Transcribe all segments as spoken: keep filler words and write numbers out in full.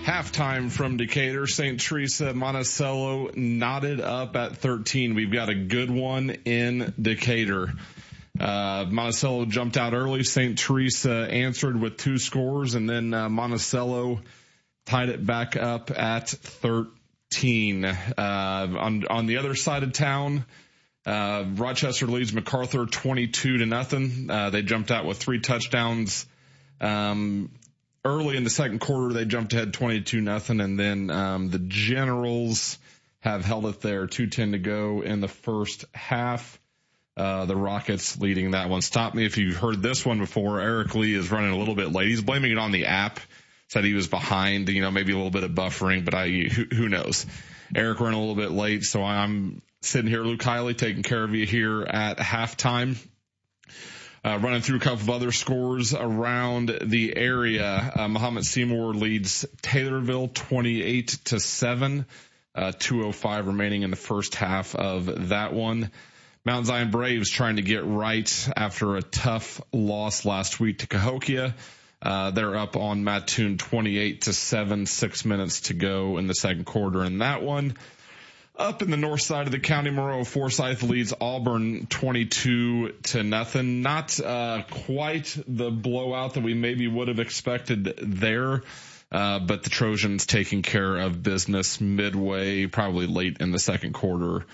Halftime from Decatur, Saint Teresa, Monticello knotted up at thirteen. We've got a good one in Decatur. Uh, Monticello jumped out early. Saint Teresa answered with two scores, and then uh, Monticello tied it back up at thirteen. Uh, on, on the other side of town, uh, Rochester leads MacArthur twenty-two to nothing. Uh, they jumped out with three touchdowns. Um, Early in the second quarter, they jumped ahead twenty-two nothing, and then um, the Generals have held it there, two ten to go in the first half. Uh, the Rockets leading that one. Stop me if you've heard this one before. Eric Lee is running a little bit late. He's blaming it on the app. Said he was behind, you know, maybe a little bit of buffering, but I who, who knows. Eric ran a little bit late, so I'm sitting here, Luke Hiley, taking care of you here at halftime. Uh, running through a couple of other scores around the area. Uh, Muhammad Seymour leads Taylorville twenty-eight to seven. Uh, two oh five remaining in the first half of that one. Mount Zion Braves trying to get right after a tough loss last week to Cahokia. Uh, they're up on Mattoon twenty-eight to seven, six minutes to go in the second quarter in that one. Up in the north side of the county, Moreau Forsyth leads Auburn twenty-two to nothing. Not uh, quite the blowout that we maybe would have expected there, uh, but the Trojans taking care of business midway, probably late in the second quarter.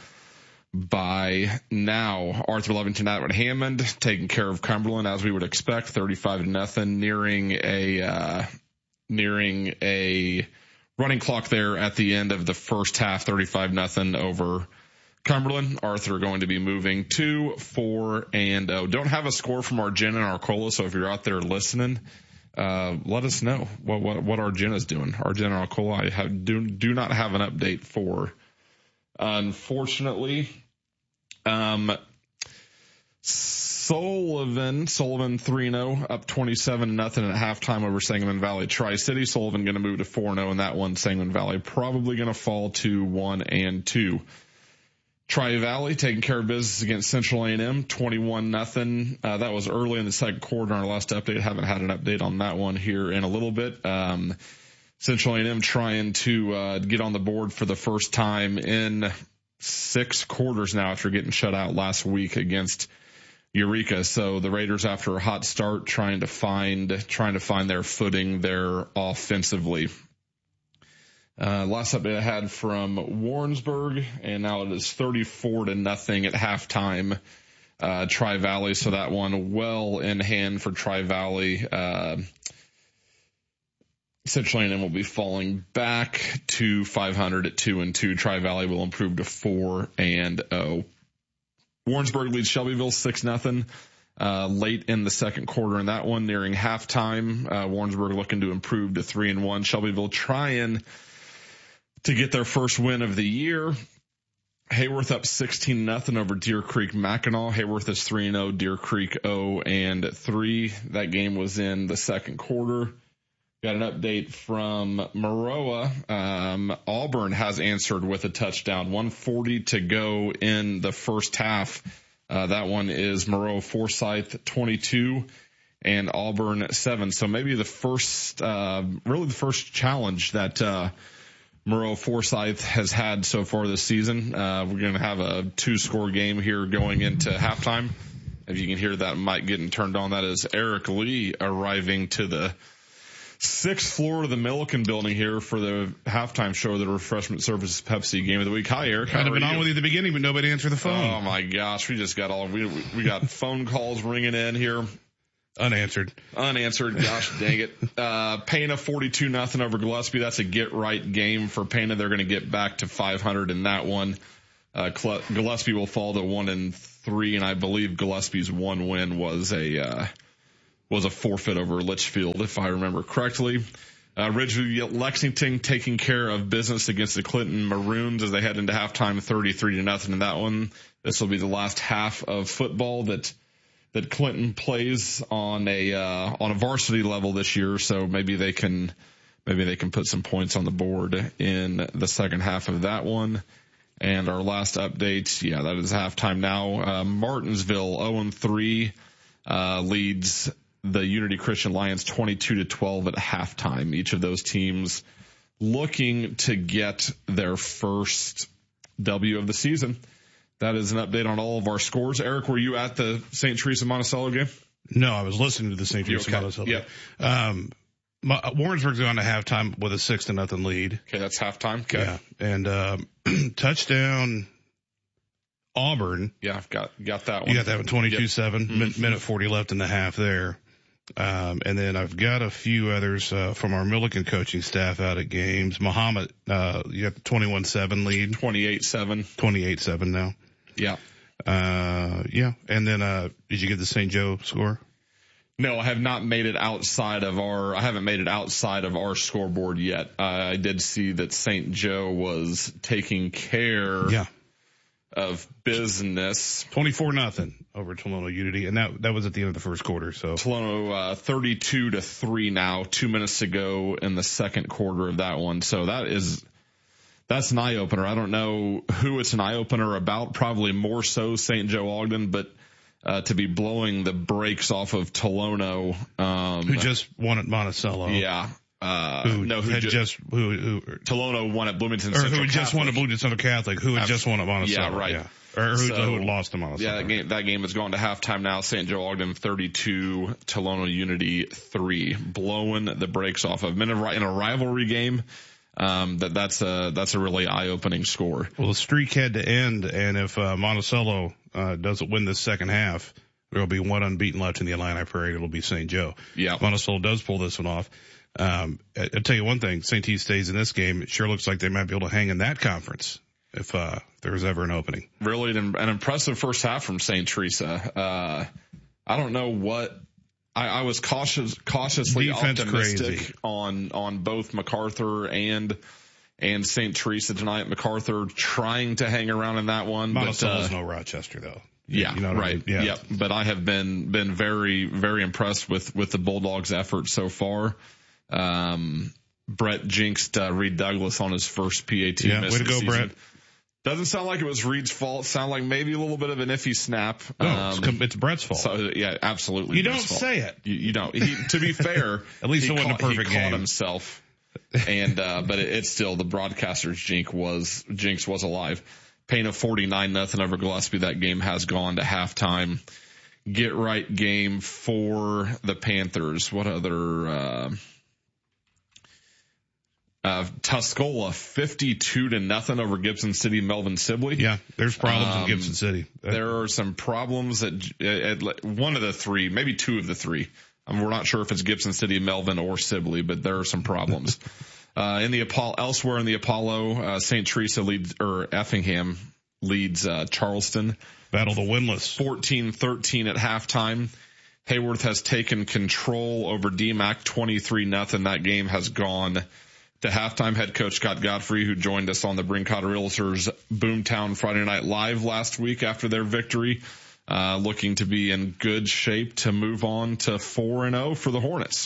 By now, Arthur Lovington Atwood Hammond taking care of Cumberland as we would expect, thirty-five to nothing, nearing a uh, nearing a. running clock there at the end of the first half, thirty-five nothing over Cumberland. Arthur going to be moving to four and oh. Don't have a score from Argenta and Arcola, so if you're out there listening, uh, let us know what, what, what Argenta's doing. Argenta and Arcola, I have, do, do not have an update for. Unfortunately, um, Sullivan, Sullivan three and oh, up twenty-seven nothing at halftime over Sangamon Valley Tri-City. Sullivan going to move to four and oh in that one. Sangamon Valley probably going to fall to one and two. Tri-Valley taking care of business against Central A and M, twenty-one nothing. Uh, that was early in the second quarter. Our last update, haven't had an update on that one here in a little bit. Um, Central A and M trying to uh, get on the board for the first time in six quarters now after getting shut out last week against Eureka. So the Raiders, after a hot start, trying to find trying to find their footing there offensively. Uh, last update I had from Warrensburg, and now it is thirty-four to nothing at halftime. Uh, Tri-Valley, so that one well in hand for Tri-Valley. Uh, Central A and M will be falling back to five hundred at two and two. Tri-Valley will improve to four and oh. Warrensburg leads Shelbyville six nothing uh, late in the second quarter in that one, nearing halftime. Uh, Warrensburg looking to improve to three and one. Shelbyville trying to get their first win of the year. Hayworth up sixteen nothing over Deer Creek Mackinac. Hayworth is three and oh, Deer Creek oh and three. That game was in the second quarter. Got an update from Maroa. Um, Auburn has answered with a touchdown. one forty to go in the first half. Uh, that one is Maroa Forsyth twenty-two and Auburn seven. So maybe the first, uh, really the first challenge that, uh, Maroa Forsyth has had so far this season. Uh, we're going to have a two score game here going into halftime. If you can hear that mic getting turned on, that is Eric Lee arriving to the sixth floor of the Milliken building here for the halftime show of the Refreshment Services Pepsi Game of the Week. Hi, Eric. I'd have been on with you at the beginning, but nobody answered the phone. Oh my gosh, we just got all we we got phone calls ringing in here. Unanswered. Unanswered. Gosh dang it. Uh, Pana forty-two nothing over Gillespie. That's a get right game for Pana. They're going to get back to five hundred in that one. Uh, Gillespie will fall to one and three, and I believe Gillespie's one win was a uh, was a forfeit over Litchfield, if I remember correctly. Uh, Ridgeview Lexington taking care of business against the Clinton Maroons as they head into halftime, thirty-three to nothing in that one. This will be the last half of football that that Clinton plays on a uh, on a varsity level this year. So maybe they can maybe they can put some points on the board in the second half of that one. And our last update, yeah, that is halftime now. Uh, Martinsville oh and three uh, leads the Unity Christian Lions twenty-two to twelve at halftime. Each of those teams looking to get their first W of the season. That is an update on all of our scores. Eric, were you at the Saint Teresa Monticello game? No, I was listening to the Saint Teresa okay? Monticello. Yep. Um, my, Warrensburg's going to halftime with a six to nothing lead. Okay, that's halftime. Okay. Yeah, and um, touchdown Auburn. Yeah, I've got got that one. You got that one, twenty-two seven, Yep. Mm-hmm. minute forty left in the half there. Um, and then I've got a few others uh, from our Milliken coaching staff out at games. Muhammad, uh, you got the twenty-one seven lead. twenty-eight seven. twenty-eight seven now. Yeah. Uh, yeah. And then, uh, did you get the Saint Joe score? No, I have not made it outside of our, I haven't made it outside of our scoreboard yet. Uh, I did see that Saint Joe was taking care Yeah. of business. twenty-four nothing over Tolono Unity. And that, that was at the end of the first quarter. So Tolono, uh, thirty-two to three now, two minutes to go in the second quarter of that one. So that is, that's an eye opener. I don't know who it's an eye opener about, probably more so Saint Joe Ogden, but Uh, to be blowing the brakes off of Tolono, um, who just won at Monticello. yeah, uh, Who no, who had ju- just, who, who, Tolono won at Bloomington or Central who just Catholic. won at Bloomington Central Catholic, who had Abs- just won at Monticello. Yeah, right. Yeah. Or who, So, who had lost to Monticello. Yeah, that game, that game has gone to halftime now. Saint Joe Ogden thirty-two, Tolono Unity three, blowing the brakes off of. In a, in a rivalry game, um, that that's a that's a really eye-opening score. Well, the streak had to end, and if uh, Monticello uh, doesn't win this second half, there'll be one unbeaten left in the Illini Parade. It'll be Saint Joe. Yeah, Monticello does pull this one off. Um, I, I'll tell you one thing: Saint T stays in this game. It sure looks like they might be able to hang in that conference if uh, if there was ever an opening. Really, an, an impressive first half from Saint Teresa. Uh, I don't know what. I, I was cautious, cautiously Defense optimistic crazy. on on both MacArthur and and Saint Teresa tonight. MacArthur trying to hang around in that one, Monticello's but uh, no Rochester though. yeah, You know what I right, mean? Yeah. yep. But I have been been very very impressed with with the Bulldogs' effort so far. Um, Brett jinxed uh, Reed Douglas on his first P A T Yeah, miss way to of the go, season. Brett. Doesn't sound like it was Reed's fault. Sound like maybe a little bit of an iffy snap. No, Um, it's, com- it's Brett's fault. so yeah, absolutely. You Brett's don't fault. say it. You, you don't. He, to be fair, At least he it wasn't a caught, perfect he caught game. himself, and uh, but it, it's still the broadcaster's jinx was jinx was alive. Payne of forty-nine nothing over Gillespie. That game has gone to halftime. Get right game for the Panthers. What other? Uh, Uh, Tuscola fifty-two to nothing over Gibson City, Melvin Sibley. Yeah, there's problems Um, in Gibson City. Uh, There are some problems at, at, at one of the three, maybe two of the three. Um, we're not sure if it's Gibson City, Melvin, or Sibley, but there are some problems. uh, in the Apollo, elsewhere in the Apollo, uh, Saint Teresa leads, or Effingham leads, uh, Charleston. Battle the winless. fourteen thirteen at halftime. Hayworth has taken control over D MAC twenty-three nothing. That game has gone to halftime. Head coach Scott Godfrey, who joined us on the Brinkotter Realtors Boomtown Friday Night Live last week after their victory, uh, looking to be in good shape to move on to four and oh for the Hornets.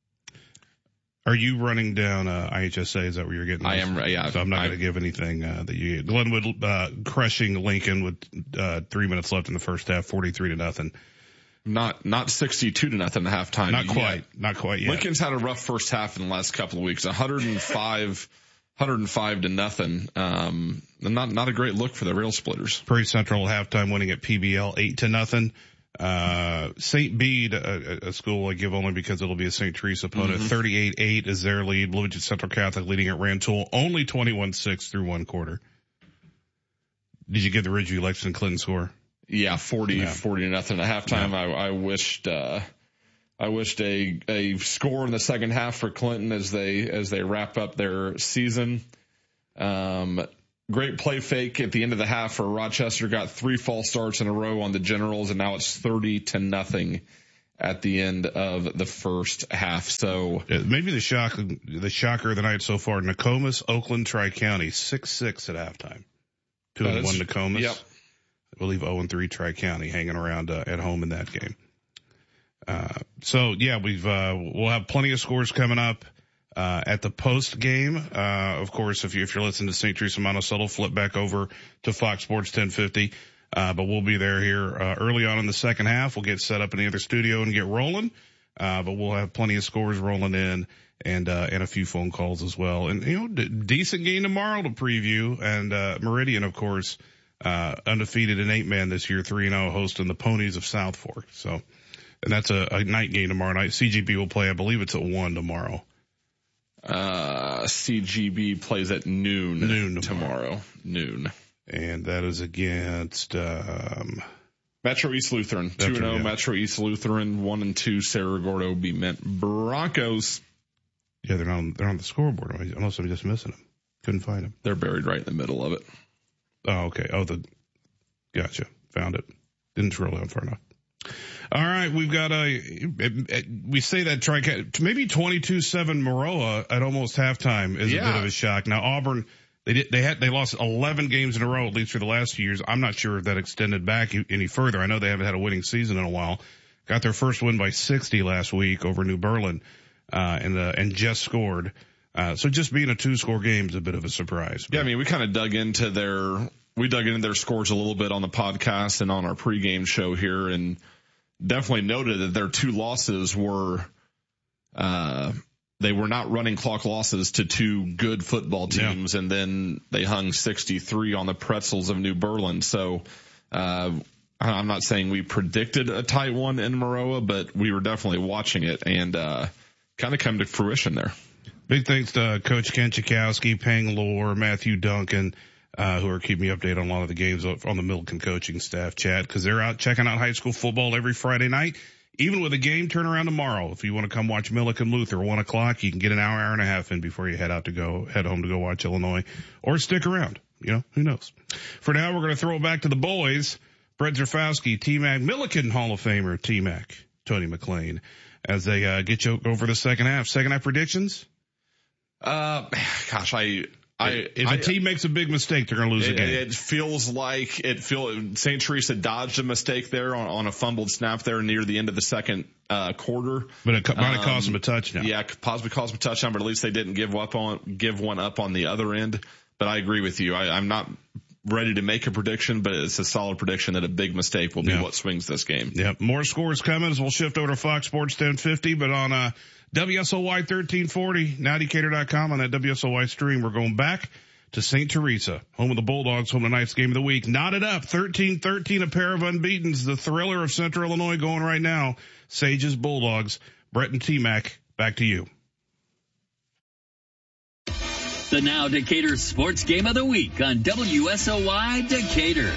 Are you running down uh, I H S A? Is that where you're getting? I this? am, yeah. So I'm not I- going to give anything uh, that you. Glenwood uh, crushing Lincoln with uh, three minutes left in the first half, forty-three to nothing. Not, not sixty-two to nothing at halftime. Not yet. quite. Not quite yet. Lincoln's had a rough first half in the last couple of weeks. one oh five, one oh five to nothing. Um, not, not a great look for the Rail Splitters. Prairie Central halftime winning at P B L eight to nothing. Uh, Saint Bede, a, a school I give only because it'll be a Saint Teresa opponent. thirty-eight eight is their lead. Bloomington Central Catholic leading at Rantoul, only twenty-one six through one quarter. Did you get the Ridgeview Lexington Clinton score? Yeah, forty, Yeah. forty to nothing. At halftime, I, I wished, uh, I wished a, a score in the second half for Clinton as they, as they wrap up their season. Um, great play fake at the end of the half for Rochester. Got three false starts in a row on the Generals, and now it's thirty to nothing at the end of the first half. So Yeah, maybe the shock, the shocker of the night so far, Nokomis, Oakland, Tri-County, six six at halftime. Two That and is- one Nokomis. Yep. I believe oh and three Tri-County hanging around uh, at home in that game. Uh, so yeah, we've, uh, we'll have plenty of scores coming up, uh, at the post game. Uh, of course, if you, if you're listening to Saint Teresa Monticello, flip back over to Fox Sports ten fifty. Uh, but we'll be there here, uh, early on in the second half. We'll get set up in the other studio and get rolling. Uh, but we'll have plenty of scores rolling in and uh, and a few phone calls as well. And, you know, d- decent game tomorrow to preview. And uh, Meridian, of course, uh, undefeated in eight-man this year, three and oh, hosting the Ponies of South Fork. So, and that's a, a night game tomorrow night. C G B will play, I believe it's at one tomorrow. Uh, C G B plays at noon, noon tomorrow. tomorrow. Noon. And that is against, um, Metro East Lutheran. two and oh yeah. Metro East Lutheran. one and two Cerro Gordo be meant Broncos. Yeah, they're on, they're on the scoreboard. Unless I'm just missing them. Couldn't find them. They're buried right in the middle of it. Oh, okay. Oh, the, gotcha. Found it. Didn't scroll down far enough. All right, we've got a, we say that try, maybe twenty-two seven Maroa at almost halftime is yeah. a bit of a shock. Now Auburn, they did, they had, they lost eleven games in a row, at least for the last few years. I'm not sure if that extended back any further. I know they haven't had a winning season in a while. Got their first win by sixty last week over New Berlin, uh, and, uh, and just scored. Uh, so just being a two score game is a bit of a surprise. But. Yeah, I mean, we kind of dug into their, we dug into their scores a little bit on the podcast and on our pregame show here, and definitely noted that their two losses were, uh, they were not running clock losses to two good football teams, yeah. and then they hung sixty-three on the pretzels of New Berlin. So, uh, I'm not saying we predicted a tight one in Maroa, but we were definitely watching it and, uh, kind of come to fruition there. Big thanks to Coach Ken Chakowski, Pang Lore, Matthew Duncan, uh, who are keeping me updated on a lot of the games on the Milliken coaching staff chat, because they're out checking out high school football every Friday night. Even with a game turnaround tomorrow, if you want to come watch Milliken Luther one o'clock, you can get an hour, hour and a half in before you head out to go, head home to go watch Illinois, or stick around. You know, who knows? For now, we're going to throw it back to the boys. Brett Zerfowski, T-Mac, Milliken Hall of Famer, T-Mac, Tony McLean, as they, uh, get you over the second half. Second half predictions? Uh, gosh, I, I, if a I, team makes a big mistake, they're going to lose it, the game. It feels like it feel Saint Teresa dodged a mistake there on, on a fumbled snap there near the end of the second uh, quarter. But it might have um, cost them a touchdown. Yeah, possibly cost them a touchdown, but at least they didn't give up on give one up on the other end. But I agree with you. I, I'm not ready to make a prediction, but it's a solid prediction that a big mistake will be yeah. what swings this game. Yeah, more scores coming as we'll shift over to Fox Sports ten fifty, but on uh W S O Y thirteen forty, now decatur dot com on that W S O Y stream, we're going back to Saint Teresa, home of the Bulldogs, home of tonight's game of the week. Knotted up, thirteen thirteen, a pair of unbeatens, the thriller of Central Illinois going right now. Sages Bulldogs. Brett and T-Mac, back to you. The Now Decatur Sports Game of the Week on W S O Y Decatur.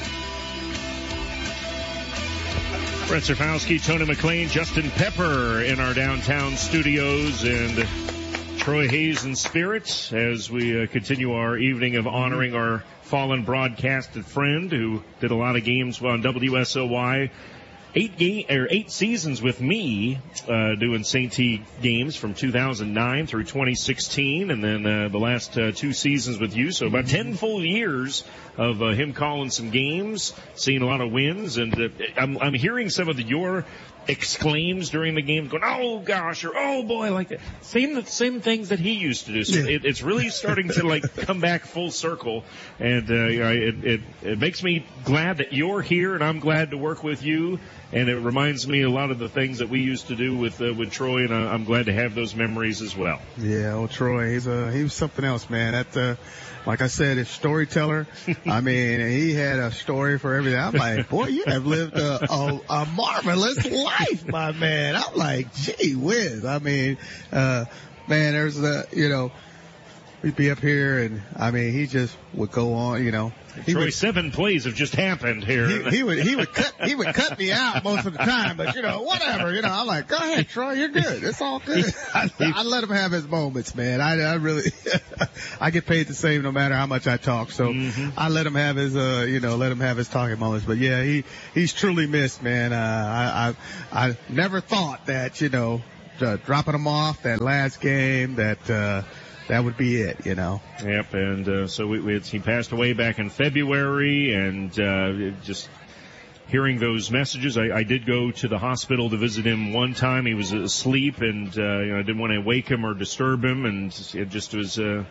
Brett Zerfowski, Tony McLean, Justin Pepper in our downtown studios, and Troy Hayes in spirits as we uh, continue our evening of honoring our fallen broadcasted friend who did a lot of games on W S O Y. Eight game or eight seasons with me uh, doing Saint T games from two thousand nine through twenty sixteen, and then uh, the last uh, two seasons with you. So about ten full years of uh, him calling some games, seeing a lot of wins, and uh, I'm, I'm hearing some of the, your exclaims during the game, going, "Oh gosh," or "Oh boy," like that. Same same things that he used to do. So yeah. it, it's really starting to like come back full circle, and uh, it, it it makes me glad that you're here, and I'm glad to work with you. And it reminds me a lot of the things that we used to do with uh, with Troy, and I'm glad to have those memories as well. Yeah, well, Troy, he's a he was something else, man. That, uh, like I said, his storyteller. I mean, he had a story for everything. I'm like, boy, you have lived a, a, a marvelous life, my man. I'm like, gee whiz. I mean, uh, man, there's a, you know, we'd be up here, and I mean, he just would go on, you know. He Troy, would, seven plays have just happened here. He, he would he would cut he would cut me out most of the time, but you know, whatever. You know, I'm like, go ahead, Troy, you're good. It's all good. I, I let him have his moments, man. I I really I get paid the same no matter how much I talk, so mm-hmm. I let him have his uh you know let him have his talking moments. But yeah, he he's truly missed, man. Uh, I I I never thought that you know uh, dropping him off that last game that. uh That would be it, you know. Yep, and uh, so we, we, he passed away back in February, and uh, just hearing those messages, I, I did go to the hospital to visit him one time. He was asleep, and uh, you know, I didn't want to wake him or disturb him, and it just was. Uh,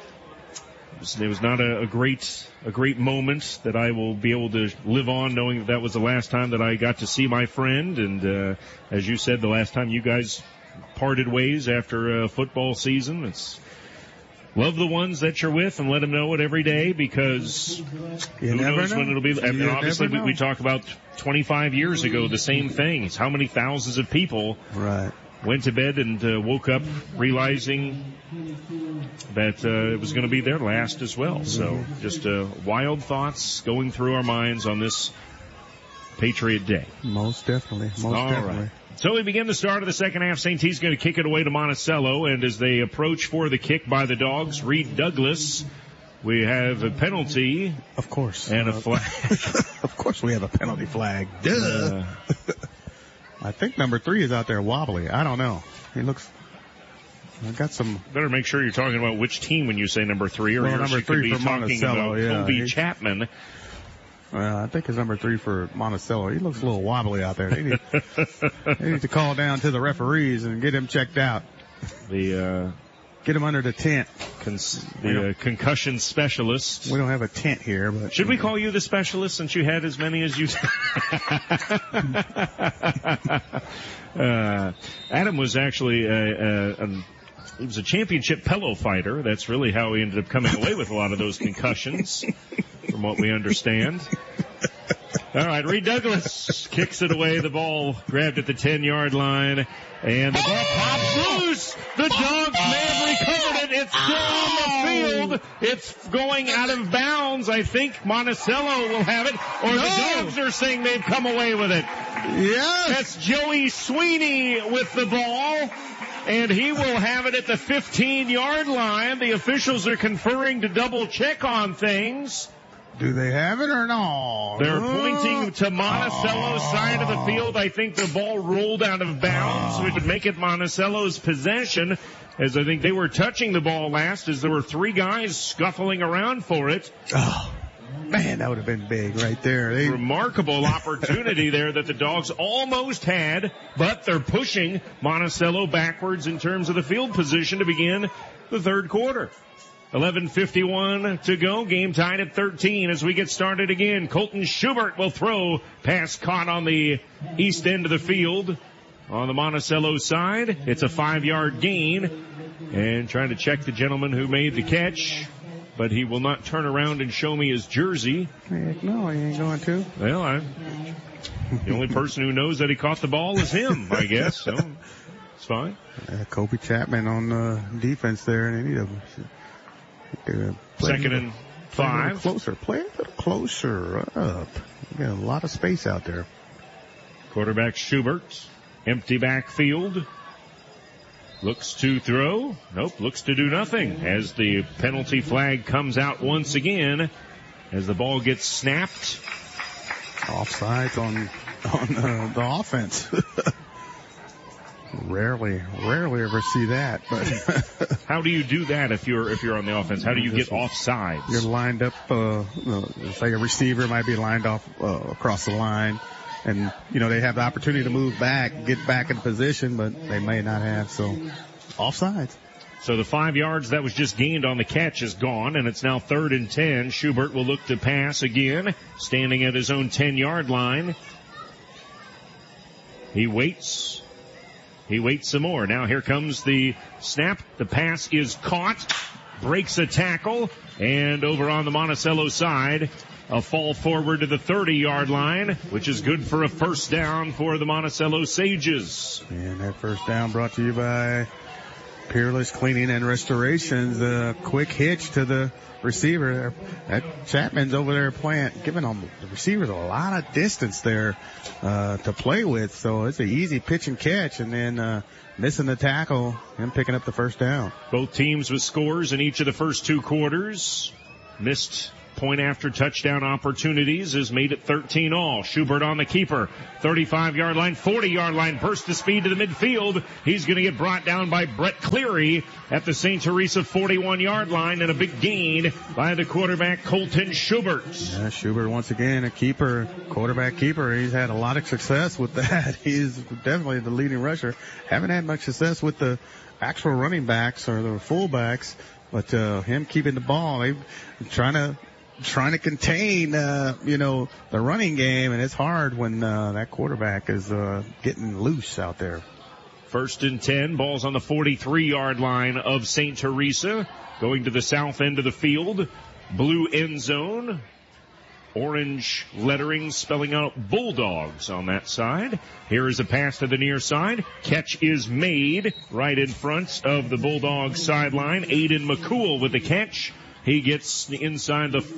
it was not a, a great a great moment that I will be able to live on, knowing that that was the last time that I got to see my friend. And uh, as you said, the last time you guys parted ways after a football season. It's love the ones that you're with and let them know it every day, because you who never knows know. when it'll be. I mean, You obviously, never we, we know. talk about twenty-five years ago, the same thing. It's how many thousands of people Right. went to bed and uh, woke up realizing that uh, it was going to be their last as well. So just uh, wild thoughts going through our minds on this Patriot Day. Most definitely. Most All definitely. right. So we begin the start of the second half. Saint T's going to kick it away to Monticello, and as they approach for the kick by the Dogs, Reed Douglas, we have a penalty Of course. and a Uh, flag. Of course we have a penalty flag. Duh. Uh, I think number three is out there wobbly. I don't know. He looks. I got some. better make sure you're talking about which team when you say number three, or Well, you're number you could three be for talking Monticello, about yeah. Kobe He- Chapman. Uh, I think it's number three for Monticello. He looks a little wobbly out there. They need, they need to call down to the referees and get him checked out. The uh, Get him under the tent. cons- the uh, concussion specialist. We don't have a tent here, but Should we call you the specialist since you had as many as you? uh, Adam was actually a, a, a, he was a championship pillow fighter. That's really how he ended up coming away with a lot of those concussions, from what we understand. All right, Reed Douglas kicks it away. The ball grabbed at the ten-yard line, and the ball pops loose. The Dogs may have recovered it. It's still on the field. It's going out of bounds. I think Monticello will have it, or No. the Dogs are saying they've come away with it. yes, That's Joey Sweeney with the ball, and he will have it at the fifteen-yard line. The officials are conferring to double-check on things. do they have it or no? They're pointing to Monticello's side of the field. I think the ball rolled out of bounds, which would make it Monticello's possession, as I think they were touching the ball last, as there were three guys scuffling around for it. Oh, man, that would have been big right there. They, Remarkable opportunity there that the Dogs almost had, but they're pushing Monticello backwards in terms of the field position to begin the third quarter. eleven fifty-one to go. Game tied at thirteen as we get started again. Colton Schubert will throw. Pass caught on the east end of the field on the Monticello side. It's a five-yard gain. And trying to check the gentleman who made the catch, but he will not turn around and show me his jersey. Heck no, he ain't going to. Well, I, the only person who knows that he caught the ball is him, I guess. So it's fine. Uh, Kobe Chapman on uh, defense there, and they need to. Uh, play Second a and little- play a little five. Closer. Play a little closer up. You got a lot of space out there. Quarterback Schubert, empty backfield. Looks to throw. Nope, looks to do nothing as the penalty flag comes out once again as the ball gets snapped. Offsides on on uh, the offense. rarely, rarely ever see that. But How do you do that if you're if you're on the offense? How do you get offsides? you're lined up. Uh, it's like a receiver might be lined off uh, across the line, and you know they have the opportunity to move back, get back in position, but they may not have. So offsides. So the five yards that was just gained on the catch is gone, and it's now third and ten. Schubert will look to pass again, standing at his own ten-yard line. He waits. He waits some more. Now here comes the snap. The pass is caught, breaks a tackle, and over on the Monticello side, a fall forward to the thirty-yard line, which is good for a first down for the Monticello Sages. And that first down brought to you by Peerless Cleaning and Restorations. A quick hitch to the receiver. That Chapman's over there playing, giving them the receivers a lot of distance there uh, to play with. So it's an easy pitch and catch, and then uh, missing the tackle and picking up the first down. Both teams with scores in each of the first two quarters. Missed point after touchdown opportunities has made it thirteen all. Schubert on the keeper. thirty-five-yard line, forty-yard line. Burst of speed to the midfield. He's going to get brought down by Brett Cleary at the Saint Teresa forty-one-yard line, and a big gain by the quarterback Colton Schubert. Yeah, Schubert once again a keeper, quarterback keeper. He's had a lot of success with that. He's definitely the leading rusher. Haven't had much success with the actual running backs or the fullbacks, but uh, him keeping the ball, they trying to trying to contain, uh, you know, the running game, and it's hard when uh, that quarterback is uh, getting loose out there. First and ten, ball's on the forty-three-yard line of Saint Teresa, going to the south end of the field. Blue end zone, orange lettering spelling out Bulldogs on that side. Here is a pass to the near side. Catch is made right in front of the Bulldogs sideline. Aiden McCool with the catch. He gets inside the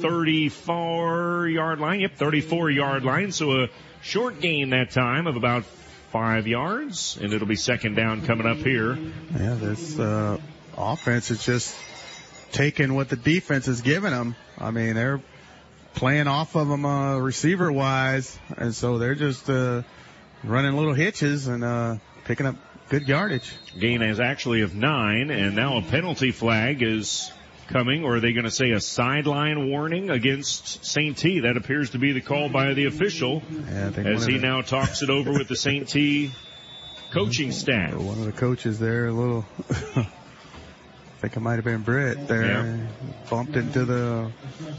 thirty-four-yard line. Yep, thirty-four-yard line. So a short gain that time of about five yards, and it'll be second down coming up here. Yeah, this uh, offense is just taking what the defense is giving them. I mean, they're playing off of them uh, receiver-wise, and so they're just uh, running little hitches and uh, picking up good yardage. Gain is actually of nine, and now a penalty flag is coming, or are they going to say a sideline warning against Saint T? That appears to be the call by the official, yeah, I think as he the, now talks it over with the Saint T coaching staff. One of the coaches there, a little, I think it might have been Britt there, yeah. bumped into the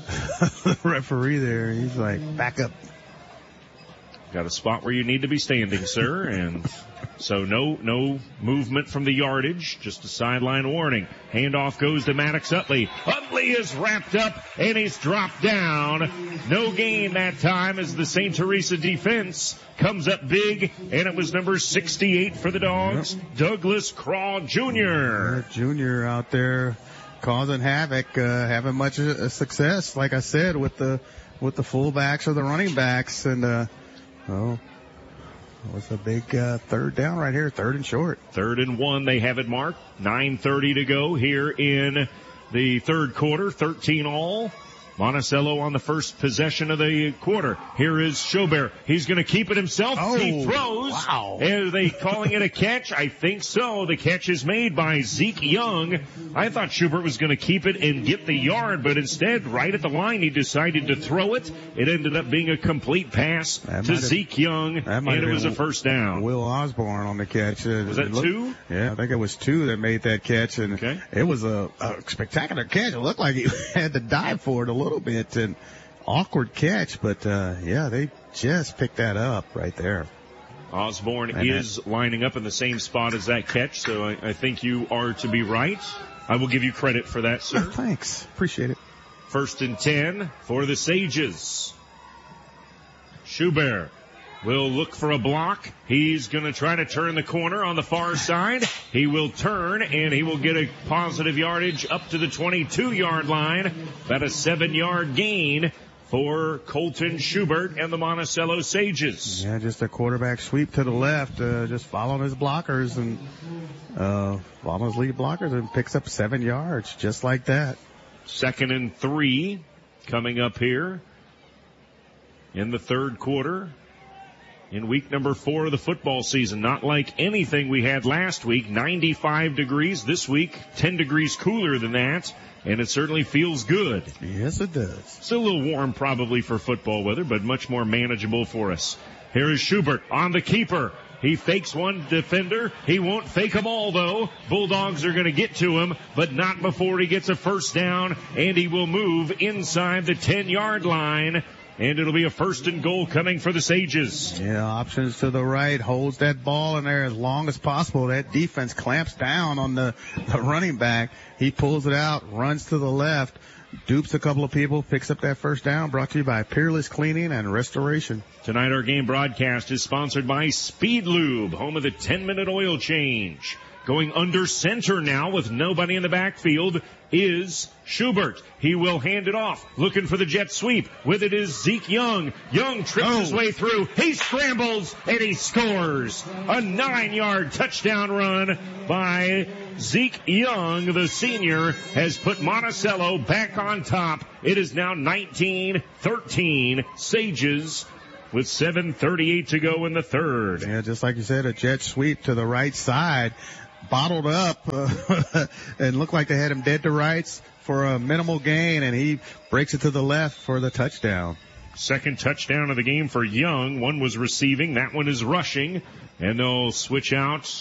referee there. He's like, back up. Got a spot where you need to be standing, sir, and so no no movement from the yardage, just a sideline warning. Handoff goes to Maddox Utley. Utley is wrapped up, and he's dropped down. No gain that time as the Saint Teresa defense comes up big, and it was number sixty-eight for the Dogs, yep. Douglas Craw Junior Junior out there causing havoc, uh, having much uh, success, like I said, with the with the fullbacks or the running backs, and uh Oh, it was a big uh, third down right here, third and short. Third and one, they have it marked. nine thirty to go here in the third quarter, thirteen all. Monticello on the first possession of the quarter. Here is Schobert. He's going to keep it himself. Oh, he throws. Wow. Are they calling it a catch? I think so. The catch is made by Zeke Young. I thought Schubert was going to keep it and get the yard, but instead, right at the line, he decided to throw it. It ended up being a complete pass that to have, Zeke Young, and it was a first down. Will Osborne on the catch. Uh, was that looked, two? Yeah, I think it was two that made that catch, and okay. It was a, a spectacular catch. It looked like he had to dive for it a little bit, and awkward catch, but uh, yeah, they just picked that up right there. Osborne and is that, lining up in the same spot as that catch, so I, I think you are to be right. I will give you credit for that, sir. Oh, thanks. Appreciate it. First and ten for the Sages. Schubert will look for a block. He's going to try to turn the corner on the far side. He will turn, and he will get a positive yardage up to the twenty-two-yard line. About a seven-yard gain for Colton Schubert and the Monticello Sages. Yeah, just a quarterback sweep to the left, uh, just following his blockers and uh, following his lead blockers, and picks up seven yards just like that. Second and three coming up here in the third quarter. In week number four of the football season, not like anything we had last week. ninety-five degrees this week, ten degrees cooler than that, and it certainly feels good. Yes, it does. Still a little warm probably for football weather, but much more manageable for us. Here is Schubert on the keeper. He fakes one defender. He won't fake them all, though. Bulldogs are going to get to him, but not before he gets a first down, and he will move inside the ten-yard line. And it'll be a first and goal coming for the Sages. Yeah, options to the right, holds that ball in there as long as possible. That defense clamps down on the, the running back. He pulls it out, runs to the left, dupes a couple of people, picks up that first down. Brought to you by Peerless Cleaning and Restoration. Tonight our game broadcast is sponsored by Speed Lube, home of the ten-minute oil change. Going under center now with nobody in the backfield is Schubert. He will hand it off, looking for the jet sweep. With it is Zeke Young. Young trips oh. his way through. He scrambles, and he scores. A nine-yard touchdown run by Zeke Young. The senior has put Monticello back on top. It is now nineteen thirteen. Sages with seven thirty-eight to go in the third. Yeah, just like you said, a jet sweep to the right side. Bottled up uh, and looked like they had him dead to rights for a minimal gain, and he breaks it to the left for the touchdown. Second touchdown of the game for Young. One was receiving, that one is rushing, and they'll switch out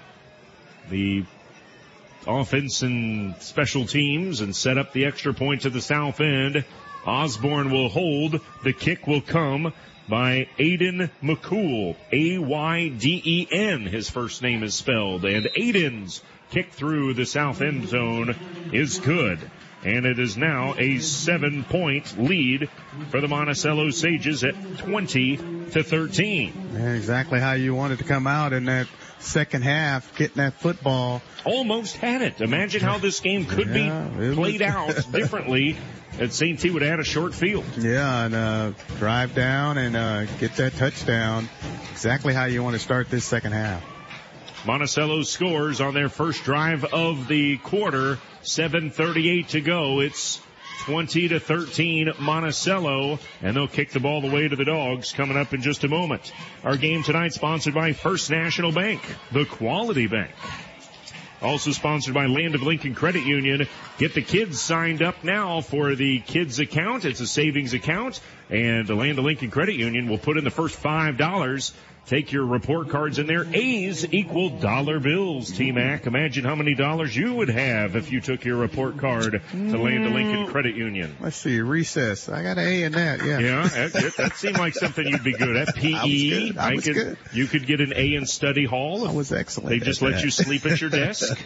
the offense and special teams and set up the extra point to the south end Osborne will hold. The kick will come by Aiden McCool. A Y D E N, his first name is spelled. And Aiden's kick through the south end zone is good. And it is now a seven-point lead for the Monticello Sages at twenty to thirteen. Yeah, exactly how you wanted to come out in that second half, getting that football. Almost had it. Imagine how this game could Yeah, be played out differently. At Saint T would have had a short field. Yeah, and uh, drive down and uh, get that touchdown. Exactly how you want to start this second half. Monticello scores on their first drive of the quarter. seven thirty-eight to go. It's twenty to thirteen Monticello, and they'll kick the ball away to the Dogs coming up in just a moment. Our game tonight sponsored by First National Bank, the Quality Bank. Also sponsored by Land of Lincoln Credit Union. Get the kids signed up now for the kids account. It's a savings account, and the Land of Lincoln Credit Union will put in the first five dollars. Take your report cards in there. A's equal dollar bills, T-Mac. Imagine how many dollars you would have if you took your report card to Land of Lincoln Credit Union. Let's see, recess. I got an A in that, yeah. Yeah, that, that seemed like something you'd be good at. P E. I was good. I was could, good. You could get an A in study hall. I was excellent. They just at let that. you sleep at your desk.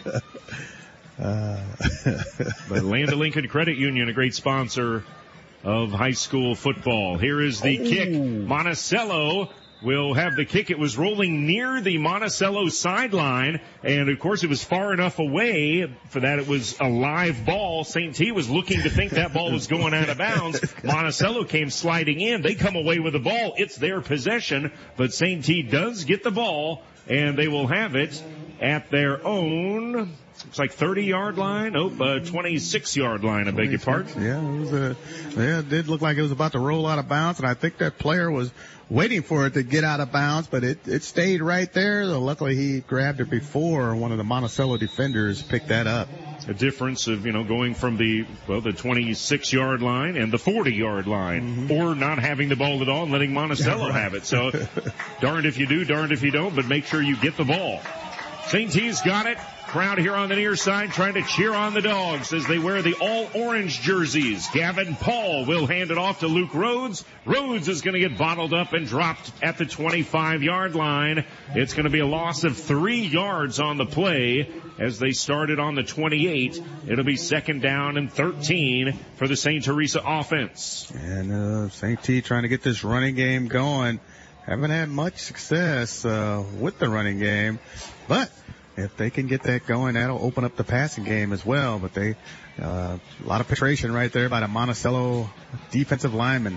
Uh, But Land of Lincoln Credit Union, a great sponsor of high school football. Here is the Oh. kick. Monticello will have the kick. It was rolling near the Monticello sideline, and of course it was far enough away for that it was a live ball. Saint T was looking to think that ball was going out of bounds. Monticello came sliding in. They come away with the ball. It's their possession, but Saint T does get the ball, and they will have it at their own, it's like thirty-yard line. Oh, uh, twenty-six-yard line, I beg your pardon. Yeah, it was a, yeah, it did look like it was about to roll out of bounds, and I think that player was waiting for it to get out of bounds, but it, it stayed right there. So luckily he grabbed it before one of the Monticello defenders picked that up. A difference of, you know, going from the, well, the twenty-six-yard line and the forty-yard line, mm-hmm. or not having the ball at all and letting Monticello right. have it. So darned if you do, darned if you don't, but make sure you get the ball. Saint T's got it. Crowd here on the near side trying to cheer on the Dogs as they wear the all-orange jerseys. Gavin Paul will hand it off to Luke Rhodes. Rhodes is going to get bottled up and dropped at the twenty-five-yard line. It's going to be a loss of three yards on the play as they started on the twenty-eight. It'll be second down and thirteen for the Saint Teresa offense. And uh, Saint T trying to get this running game going. Haven't had much success uh, with the running game, but if they can get that going, that'll open up the passing game as well. But they, uh, a lot of penetration right there by the Monticello defensive lineman.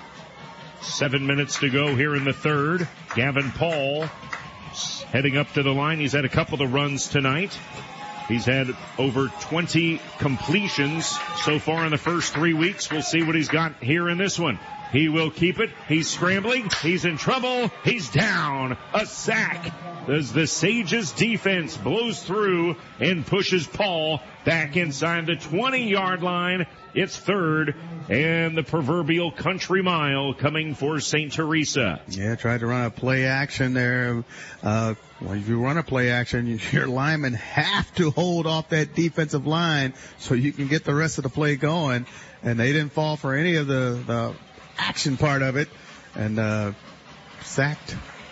Seven minutes to go here in the third. Gavin Paul heading up to the line. He's had a couple of runs tonight. He's had over twenty completions so far in the first three weeks. We'll see what he's got here in this one. He will keep it. He's scrambling. He's in trouble. He's down. A sack as the Sages defense blows through and pushes Paul back inside the twenty-yard line. It's third and the proverbial country mile coming for Saint Teresa. Yeah, tried to run a play action there. Uh, when you run a play action, your linemen have to hold off that defensive line so you can get the rest of the play going. And they didn't fall for any of the, the action part of it, and uh, sacked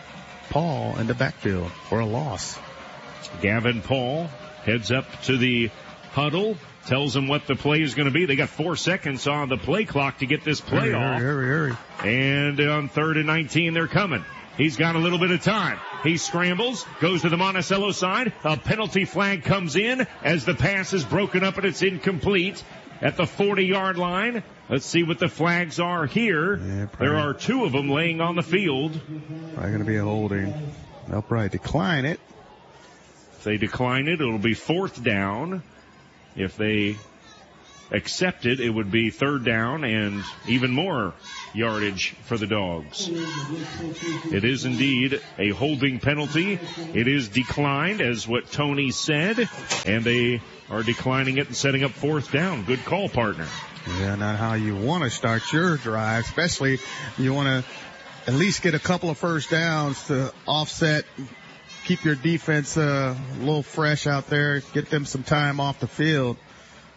Paul in the backfield for a loss. Gavin Paul heads up to the huddle, tells him what the play is going to be. They got four seconds on the play clock to get this play hurry, off. Hurry, hurry, hurry. And on third and nineteen, they're coming. He's got a little bit of time. He scrambles, goes to the Monticello side. A penalty flag comes in as the pass is broken up and it's incomplete at the forty-yard line. Let's see what the flags are here. Yeah, there are two of them laying on the field. Probably going to be a holding. They'll probably decline it. If they decline it, it'll be fourth down. If they accept it, it would be third down and even more yardage for the Dogs. It is indeed a holding penalty. It is declined, as what Tony said, and they are declining it and setting up fourth down. Good call, partner. Yeah, not how you want to start your drive, especially you want to at least get a couple of first downs to offset, keep your defense uh, a little fresh out there, get them some time off the field.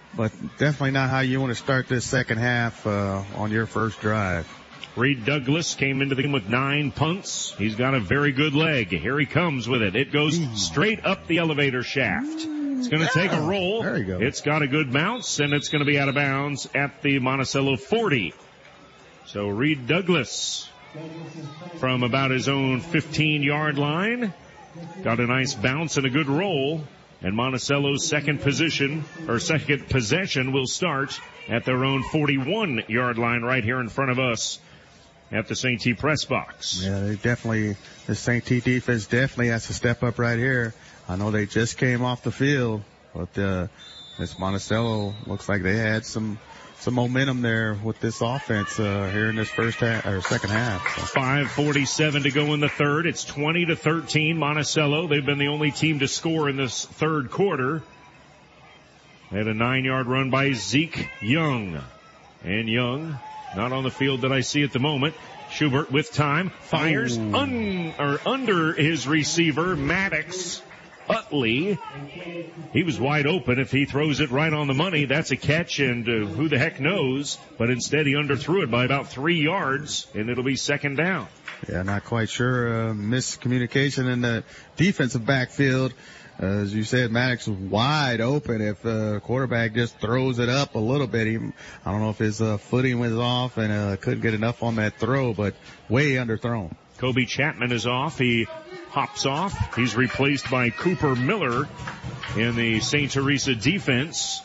but definitely not how you want to start this second half uh, on your first drive. Reed Douglas came into the game with nine punts. He's got a very good leg. Here he comes with it. It goes straight up the elevator shaft. It's going to take a roll. There you go. It's got a good bounce, and it's going to be out of bounds at the Monticello forty. So Reed Douglas from about his own fifteen-yard line got a nice bounce and a good roll. And Monticello's second position, or second possession, will start at their own forty-one-yard line right here in front of us at the Saint T press box. Yeah, they definitely, the Saint T defense definitely has to step up right here. I know they just came off the field, but uh, this Monticello looks like they had some some momentum there with this offense uh, here in this first half or second half. So. five forty-seven to go in the third. It's twenty to thirteen. Monticello, they've been the only team to score in this third quarter. They had a nine-yard run by Zeke Young. And Young, not on the field that I see at the moment. Schubert with time, fires un, or under his receiver, Maddox Utley. He was wide open. If he throws it right on the money, that's a catch, and uh, who the heck knows. But instead he underthrew it by about three yards, and it'll be second down. Yeah, not quite sure. Uh, miscommunication in the defensive backfield. Uh, as you said, Maddox was wide open. If the quarterback just throws it up a little bit, he, I don't know if his uh, footing was off and uh, couldn't get enough on that throw, but way underthrown. Kobe Chapman is off. He hops off. He's replaced by Cooper Miller in the Saint Teresa defense.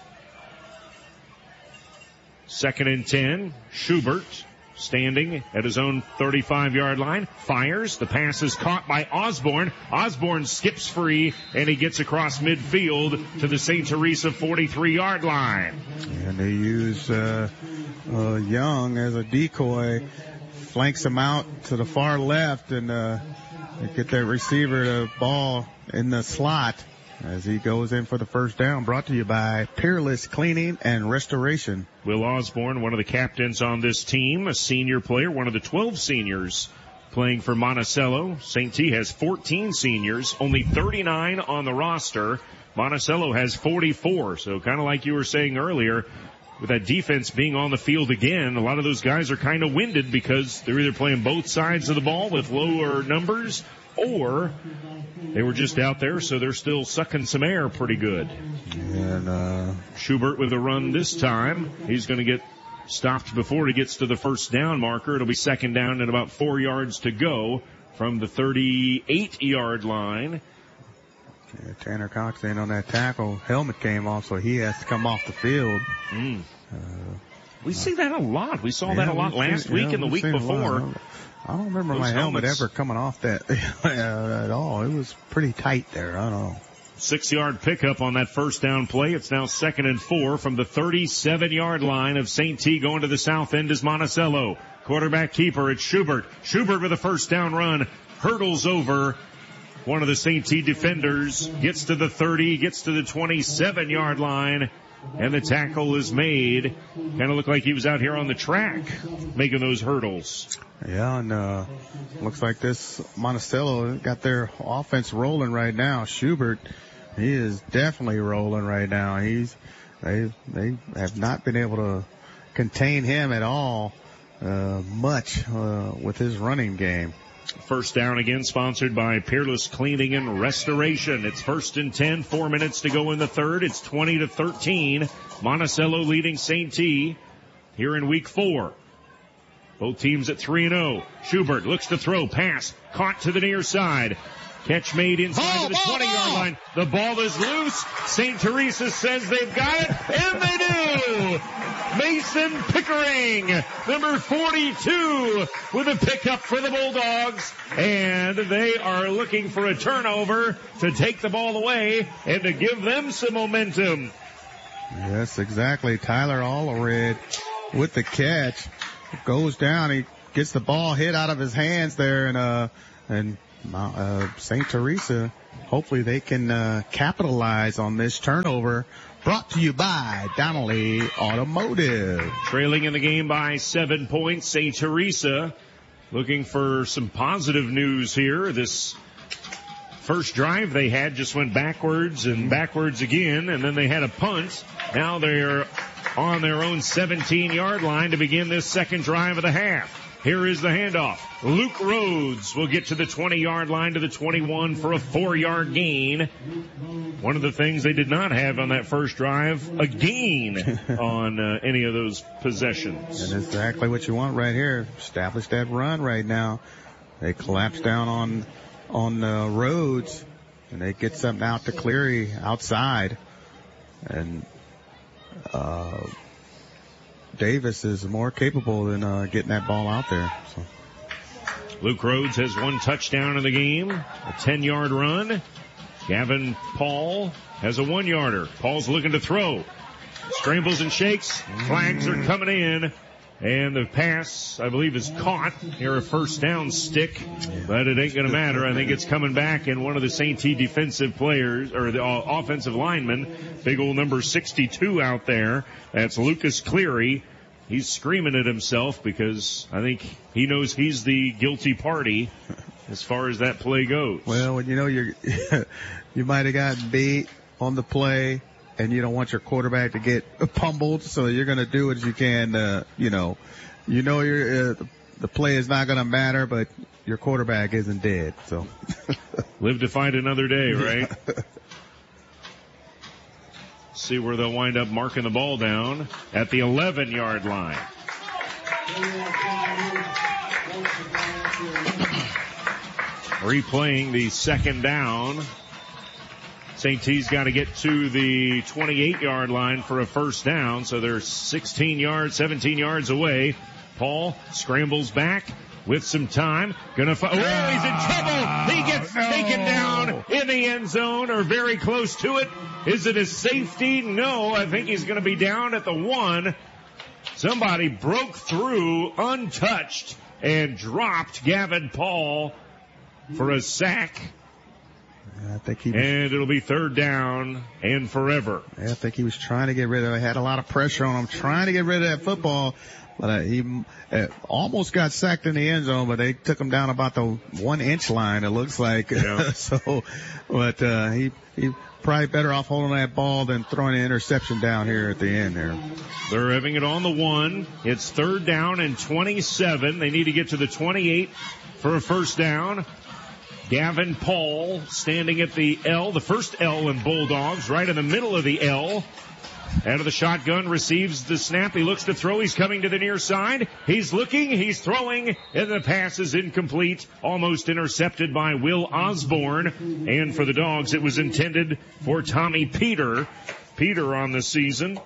Second and ten. Schubert standing at his own thirty-five-yard line. Fires. The pass is caught by Osborne. Osborne skips free, and he gets across midfield to the Saint Teresa forty-three-yard line. And they use uh, uh, Young as a decoy. Flanks him out to the far left, and uh, get that receiver the ball in the slot as he goes in for the first down. Brought to you by Peerless Cleaning and Restoration. Will Osborne, one of the captains on this team, a senior player, one of the twelve seniors playing for Monticello. Saint T has fourteen seniors, only thirty-nine on the roster. Monticello has forty-four, so kind of like you were saying earlier, with that defense being on the field again, a lot of those guys are kind of winded because they're either playing both sides of the ball with lower numbers, or they were just out there, so they're still sucking some air pretty good. And uh, Schubert with a run this time. He's going to get stopped before he gets to the first down marker. It'll be second down and about four yards to go from the thirty-eight-yard line. Yeah, Tanner Cox in on that tackle. Helmet came off, so he has to come off the field. Mm. Uh, we see that a lot. We saw yeah, that a lot last seen, week yeah, and the week before. I don't remember Those my helmet helmets. ever coming off that uh, at all. It was pretty tight there. I don't know. Six-yard pickup on that first down play. It's now second and four from the thirty-seven-yard line of Saint T. Going to the south end is Monticello. Quarterback keeper, it's Schubert. Schubert with a first down run. Hurdles over one of the Saint T defenders. Gets to the thirty, gets to the twenty-seven-yard line. And the tackle is made. Kind of looked like he was out here on the track making those hurdles. Yeah, and uh looks like this Monticello got their offense rolling right now. Schubert, he is definitely rolling right now. He's they they have not been able to contain him at all uh much uh with his running game. First down again, sponsored by Peerless Cleaning and Restoration. It's first and ten, four minutes to go in the third. It's twenty to thirteen. Monticello leading Saint T here in week four. Both teams at three and oh. Schubert looks to throw, pass, caught to the near side. Catch made inside Ball, to the ball, twenty-yard ball. line. The ball is loose. Saint Teresa says they've got it, and they do. Mason Pickering, number forty-two, with a pickup for the Bulldogs. And they are looking for a turnover to take the ball away and to give them some momentum. Yes, exactly. Tyler Allred with the catch. Goes down. He gets the ball hit out of his hands there, and uh, and uh, Saint Teresa, hopefully they can uh, capitalize on this turnover. Brought to you by Donnelly Automotive. Trailing in the game by seven points, Saint Teresa looking for some positive news here. This first drive they had just went backwards and backwards again, and then they had a punt. Now they're on their own seventeen-yard line to begin this second drive of the half. Here is the handoff. Luke Rhodes will get to the twenty-yard line to the twenty-one for a four-yard gain. One of the things they did not have on that first drive, a gain on uh, any of those possessions. And that's exactly what you want right here. Establish that run right now. They collapse down on on uh, Rhodes, and they get something out to Cleary outside. And uh Davis is more capable than uh, getting that ball out there. So. Luke Rhodes has one touchdown in the game, a ten-yard run. Gavin Paul has a one-yarder. Paul's looking to throw. Scrambles and shakes. Flags are coming in. And the pass, I believe, is caught near a first down stick. But it ain't going to matter. I think it's coming back, and one of the Saint T defensive players, or the uh, offensive linemen, big old number sixty-two out there. That's Lucas Cleary. He's screaming at himself because I think he knows he's the guilty party as far as that play goes. Well, you know, you're, you might have gotten beat on the play, and you don't want your quarterback to get pummeled, so you're going to do what you can. Uh, you know, you know, you're, uh, the play is not going to matter, but your quarterback isn't dead. So live to fight another day, right? See where they'll wind up marking the ball down at the eleven-yard line. Replaying the second down. Saint T's got to get to the twenty-eight-yard line for a first down, so they're sixteen yards, seventeen yards away. Paul scrambles back with some time. Gonna fi- oh, he's in trouble. He gets no. taken down in the end zone or very close to it. Is it a safety? No, I think he's going to be down at the one. Somebody broke through untouched and dropped Gavin Paul for a sack. I think he was, and it'll be third down and forever. Yeah, I think he was trying to get rid of it. Had a lot of pressure on him, trying to get rid of that football. But uh, he uh, almost got sacked in the end zone, but they took him down about the one inch line, it looks like. Yeah. so, but uh, he he probably better off holding that ball than throwing an interception down here at the end there. They're having it on the one. It's third down and twenty-seven. They need to get to the twenty-eight for a first down. Gavin Paul standing at the L, the first L in Bulldogs, right in the middle of the L. Out of the shotgun, receives the snap. He looks to throw. He's coming to the near side. He's looking. He's throwing. And the pass is incomplete. Almost intercepted by Will Osborne. And for the Dogs, it was intended for Tommy Peter. Peter on the season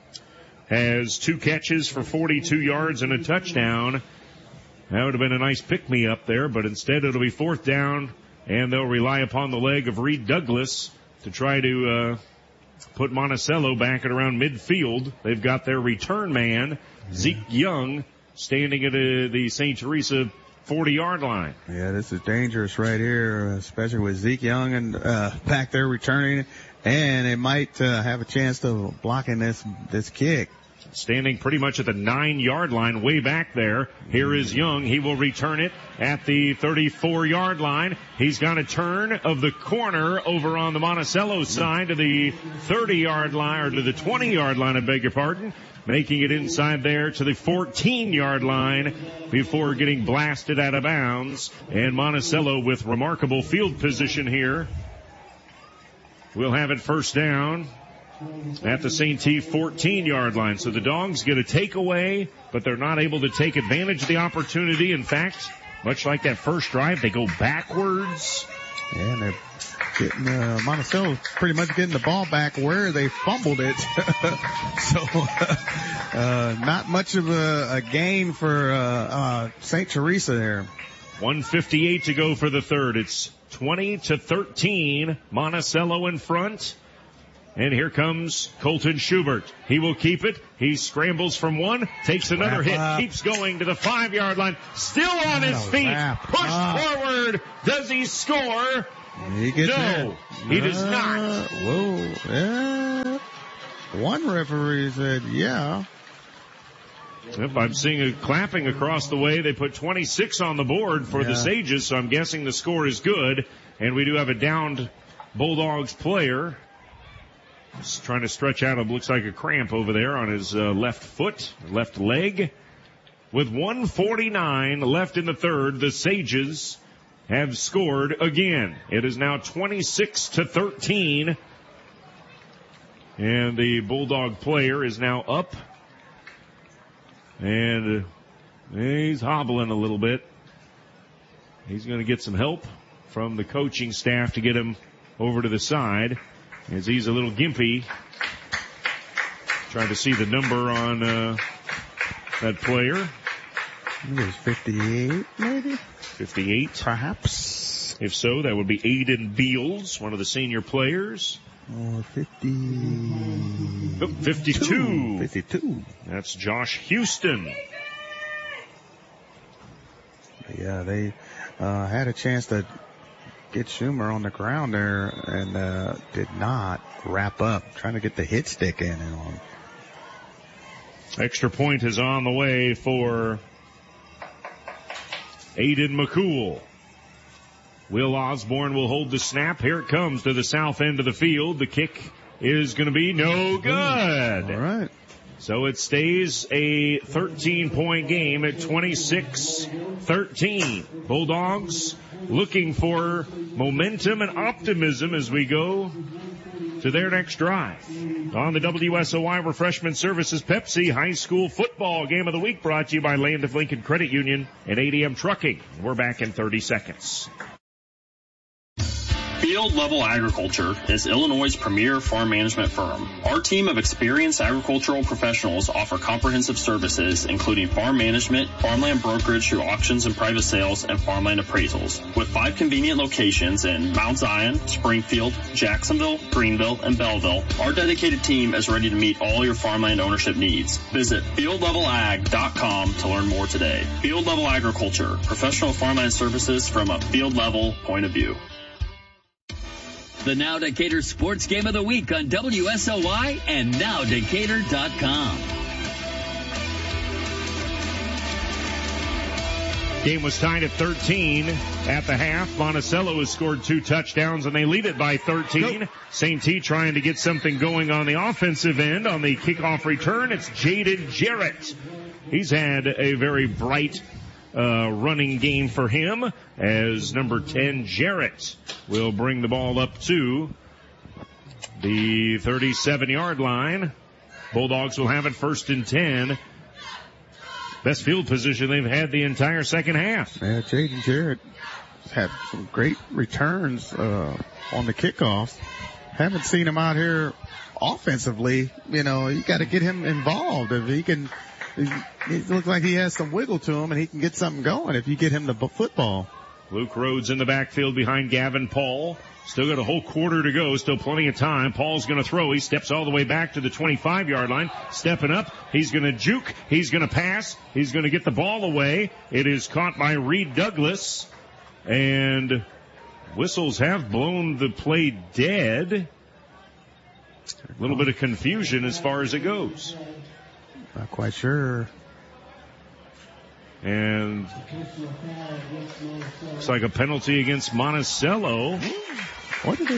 has two catches for forty-two yards and a touchdown. That would have been a nice pick-me-up there, but instead it'll be fourth down, and they'll rely upon the leg of Reed Douglas to try to uh put Monticello back at around midfield. They've got their return man, Zeke Young, standing at uh, the Saint Teresa forty-yard line. Yeah, this is dangerous right here, especially with Zeke Young and uh, back there returning, and they might uh, have a chance to blocking this this kick. Standing pretty much at the nine-yard line, way back there. Here is Young. He will return it at the thirty-four-yard line. He's got a turn of the corner over on the Monticello side to the thirty-yard line, or to the twenty-yard line, I beg your pardon. Making it inside there to the fourteen-yard line before getting blasted out of bounds. And Monticello with remarkable field position here. We'll have it first down at the Saint T fourteen-yard line. So the Dogs get a takeaway, but they're not able to take advantage of the opportunity. In fact, much like that first drive, they go backwards. Yeah, and they're getting, uh, Monticello pretty much getting the ball back where they fumbled it. so, uh, not much of a, a gain for, uh, uh, Saint Teresa there. one fifty-eight to go for the third. It's twenty to thirteen. Monticello in front. And here comes Colton Schubert. He will keep it. He scrambles from one, takes another Wrap hit, up. keeps going to the five-yard line. Still on his feet. Pushed up. forward. Does he score? He gets No, it. he does Uh, not. Whoa. Yeah. One referee said, yeah. Yep, I'm seeing a clapping across the way. They put twenty-six on the board for yeah. the Sages, so I'm guessing the score is good. And we do have a downed Bulldogs player. He's trying to stretch out. It looks like a cramp over there on his uh, left foot, left leg. With one forty-nine left in the third, the Sages have scored again. It is now twenty-six to thirteen. And the Bulldog player is now up. And he's hobbling a little bit. He's going to get some help from the coaching staff to get him over to the side, as he's a little gimpy. Trying to see the number on uh, that player. I think it was fifty-eight, maybe? fifty-eight. Perhaps. If so, that would be Aiden Beals, one of the senior players. Or fifty... Oh, fifty-two. fifty-two. That's Josh Houston. Yeah, they uh, had a chance to get Schumer on the ground there and uh, did not wrap up, trying to get the hit stick in and on. Extra point is on the way for Aiden McCool. Will Osborne will hold the snap. Here it comes to the south end of the field. The kick is going to be no good. All right. So it stays a thirteen-point game at twenty-six thirteen. Bulldogs looking for momentum and optimism as we go to their next drive. On the W S O Y Refreshment Services Pepsi High School Football Game of the Week, brought to you by Land of Lincoln Credit Union and A D M Trucking. We're back in thirty seconds. Field Level Agriculture is Illinois' premier farm management firm. Our team of experienced agricultural professionals offer comprehensive services, including farm management, farmland brokerage through auctions and private sales, and farmland appraisals. With five convenient locations in Mount Zion, Springfield, Jacksonville, Greenville, and Belleville, our dedicated team is ready to meet all your farmland ownership needs. Visit field level ag dot com to learn more today. Field Level Agriculture, professional farmland services from a field level point of view. The Now Decatur Sports Game of the Week on W S O Y and now decatur dot com. Game was tied at thirteen at the half. Monticello has scored two touchdowns and they lead it by thirteen. Nope. Saint T trying to get something going on the offensive end on the kickoff return. It's Jaden Jarrett. He's had a very bright Uh, running game for him as number ten, Jarrett, will bring the ball up to the thirty-seven-yard line. Bulldogs will have it first and ten. Best field position they've had the entire second half. Yeah, Jaden Jarrett had some great returns uh, on the kickoffs. Haven't seen him out here offensively. You know, you got to get him involved. If he can... It looks like he has some wiggle to him, and he can get something going if you get him the football. Luke Rhodes in the backfield behind Gavin Paul. Still got a whole quarter to go. Still plenty of time. Paul's going to throw. He steps all the way back to the twenty-five-yard line. Stepping up. He's going to juke. He's going to pass. He's going to get the ball away. It is caught by Reed Douglas. And whistles have blown the play dead. A little bit of confusion as far as it goes. Not quite sure. And looks like a penalty against Monticello. What did they?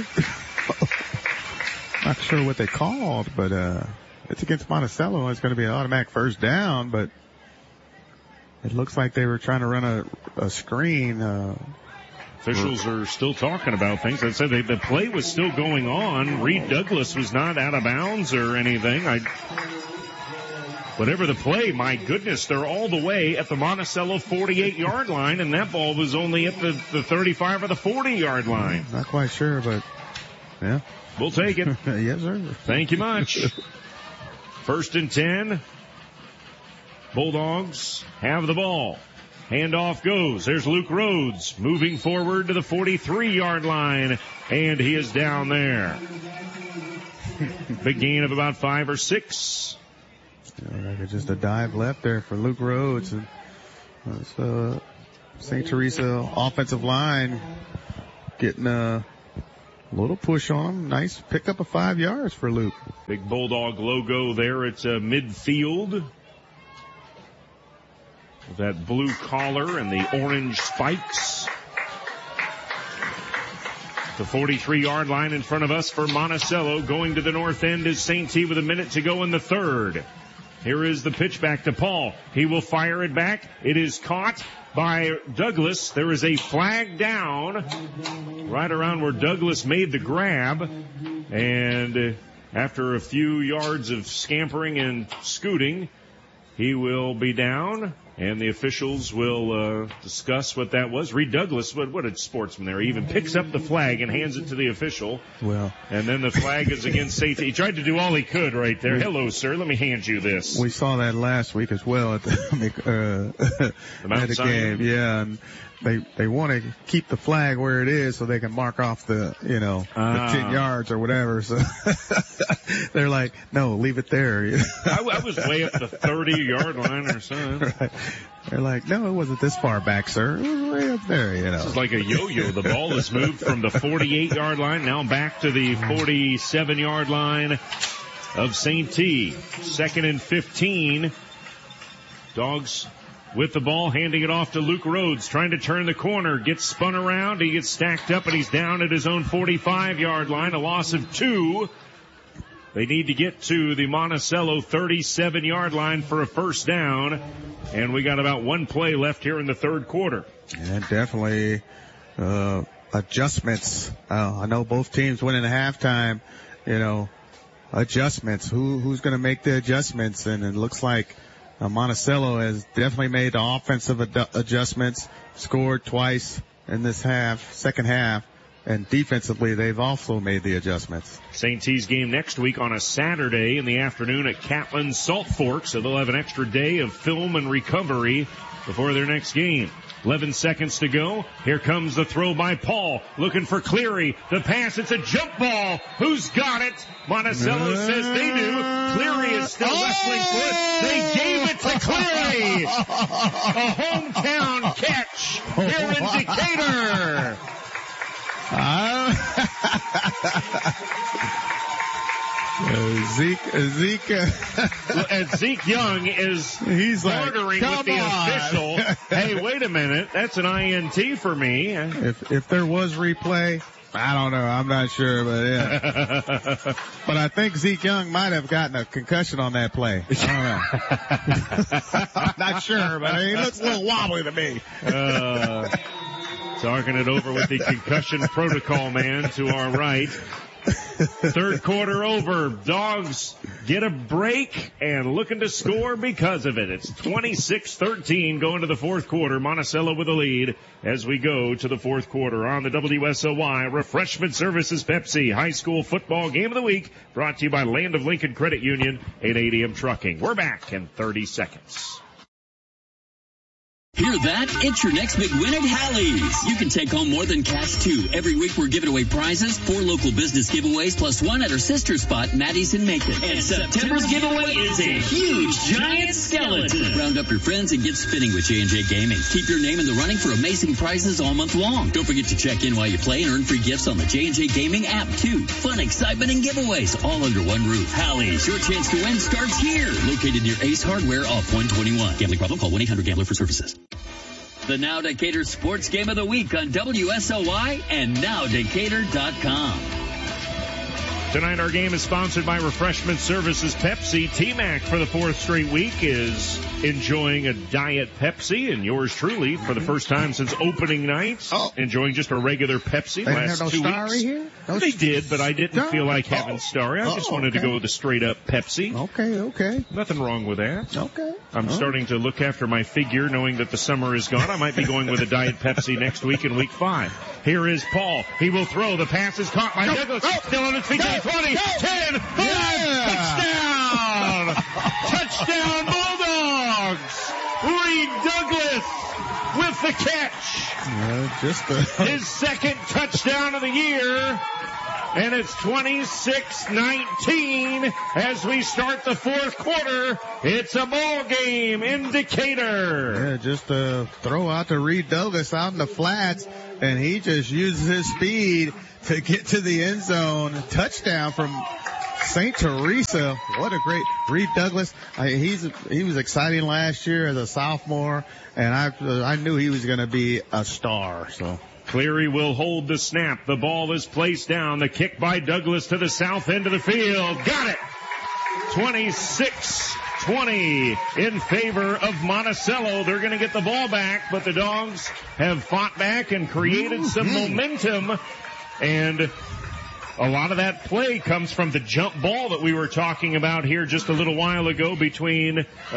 Not sure what they called, but uh, it's against Monticello. It's going to be an automatic first down, but it looks like they were trying to run a, a screen. Uh, Officials are still talking about things. I said they, the play was still going on. Reed Douglas was not out of bounds or anything. I. Whatever the play, my goodness, they're all the way at the Monticello forty-eight-yard line, and that ball was only at the, the thirty-five or the forty-yard line. Not quite sure, but yeah. We'll take it. Yes, sir. Thank you much. First and ten. Bulldogs have the ball. Handoff goes. There's Luke Rhodes moving forward to the forty-three-yard line, and he is down there. Big gain of about five or six. Yeah, just a dive left there for Luke Rhodes. And uh, Saint Teresa offensive line getting a little push on him. Nice pickup of five yards for Luke. Big Bulldog logo there at uh, midfield. That blue collar and the orange spikes. The forty-three-yard line in front of us for Monticello. Going to the north end is Saint T with a minute to go in the third. Here is the pitch back to Paul. He will fire it back. It is caught by Douglas. There is a flag down right around where Douglas made the grab. And after a few yards of scampering and scooting, he will be down. And the officials will uh, discuss what that was. Reed Douglas, what, what a sportsman there. He even picks up the flag and hands it to the official. Well, and then the flag is against safety. He tried to do all he could right there. Hello, sir. Let me hand you this. We saw that last week as well at the, uh, the at the game. Yeah, and they they want to keep the flag where it is so they can mark off the you know uh, the ten yards or whatever. So they're like, no, leave it there. I, I was way up the thirty-yard line or something. Right. They're like, no, it wasn't this far back, sir. It was way up there, you know. This is like a yo-yo. The ball has moved from the forty-eight-yard line now back to the forty-seven-yard line of Saint T. Second and fifteen. Dogs with the ball, handing it off to Luke Rhodes, trying to turn the corner, gets spun around, he gets stacked up, and he's down at his own forty-five-yard line, a loss of two. They need to get to the Monticello thirty-seven-yard line for a first down, and we got about one play left here in the third quarter. And definitely uh, adjustments. Uh, I know both teams went in halftime, you know, adjustments. Who Who's going to make the adjustments? And it looks like Uh, Monticello has definitely made the offensive ad- adjustments, scored twice in this half, second half, and defensively they've also made the adjustments. Saint T's game next week on a Saturday in the afternoon at Catlin Salt Fork, so they'll have an extra day of film and recovery before their next game. eleven seconds to go. Here comes the throw by Paul, looking for Cleary. The pass, it's a jump ball. Who's got it? Monticello uh, says they do. Cleary is still oh! wrestling for it. They gave it to Cleary. A hometown catch here in Decatur. Uh, Uh, Zeke, uh, Zeke, uh, and Zeke Young is he's bartering like, with the on. official. Hey, wait a minute, that's an I N T for me. If if there was replay, I don't know, I'm not sure, but yeah. But I think Zeke Young might have gotten a concussion on that play. I don't know. I'm not sure, but he looks a little wobbly to me. uh, talking it over with the concussion protocol man to our right. Third quarter over. Dogs get a break and looking to score because of it. It's twenty-six thirteen going to the fourth quarter. Monticello with a lead as we go to the fourth quarter on the W S O Y Refreshment Services Pepsi High School Football Game of the Week, brought to you by Land of Lincoln Credit Union and A D M Trucking. We're back in thirty seconds. Hear that? It's your next big win at Hallie's. You can take home more than cash, too. Every week we're giving away prizes, four local business giveaways, plus one at our sister spot, Maddie's in Macon. And September's giveaway is a huge, giant skeleton. Round up your friends and get spinning with J and J Gaming. Keep your name in the running for amazing prizes all month long. Don't forget to check in while you play and earn free gifts on the J and J Gaming app, too. Fun, excitement, and giveaways all under one roof. Hallie's, your chance to win starts here. Located near Ace Hardware off one twenty-one. Gambling problem? Call one eight hundred gambler for services. The Now Decatur Sports Game of the Week on W S O Y and now decatur dot com. Tonight our game is sponsored by Refreshment Services Pepsi. T-Mac for the fourth straight week is enjoying a Diet Pepsi, and yours truly for the first time since opening night, oh. enjoying just a regular Pepsi they last have no two starry weeks. Here? No they did, but I didn't starry? feel like oh. having Starry. I just oh, wanted okay. to go with a straight up Pepsi. Okay, okay. Nothing wrong with that. Okay. I'm oh. starting to look after my figure, knowing that the summer is gone. I might be going with a Diet Pepsi next week in week five. Here is Paul. He will throw. The pass is caught by Go, Douglas. go, Still on his feet. go, twenty, go. ten, Yeah. Touchdown! Touchdown Bulldogs! Reed Douglas with the catch. Uh, just a His second touchdown of the year. And it's twenty-six nineteen as we start the fourth quarter. It's a ball game in Decatur. Yeah, just a throw out to Reed Douglas out in the flats, and he just uses his speed to get to the end zone. Touchdown from Saint Teresa, what a great Reed Douglas. I, he's he was exciting last year as a sophomore, and I I knew he was going to be a star. So Cleary will hold the snap. The ball is placed down. The kick by Douglas to the south end of the field. Got it. twenty-six twenty in favor of Monticello. They're going to get the ball back, but the Dogs have fought back and created some momentum. And a lot of that play comes from the jump ball that we were talking about here just a little while ago between